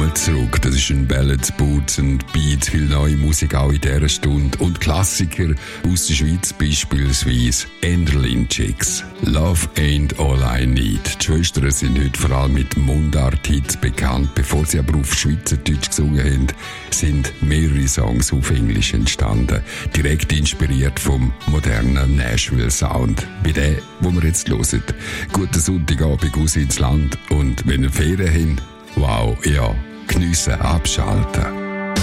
Bald zurück, das ist ein Ballads, Boots und Beats, viel neue Musik auch in dieser Stunde und Klassiker aus der Schweiz, beispielsweise Enderlin Chicks. Love ain't all I need. Die Schwestern sind heute vor allem mit Mundart-Hits bekannt. Bevor sie aber auf Schweizerdeutsch gesungen haben, sind mehrere Songs auf Englisch entstanden. Direkt inspiriert vom modernen Nashville-Sound. Wie der, wo wir jetzt hören. Guten Sonntagabend aus ins Land und wenn ihr Ferien habt, wow, ja, geniessen, abschalten.